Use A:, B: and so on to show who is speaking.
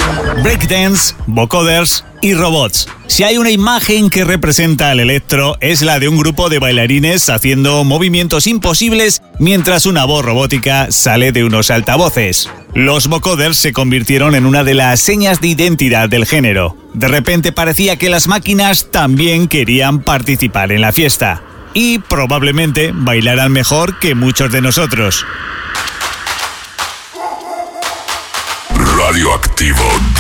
A: Breakdance, vocoders y robots. Si hay una imagen que representa al electro, es la de un grupo de bailarines haciendo movimientos imposibles mientras una voz robótica sale de unos altavoces. Los vocoders se convirtieron en una de las señas de identidad del género. De repente parecía que las máquinas también querían participar en la fiesta. Y probablemente bailaran mejor que muchos de nosotros.
B: Radioactivo.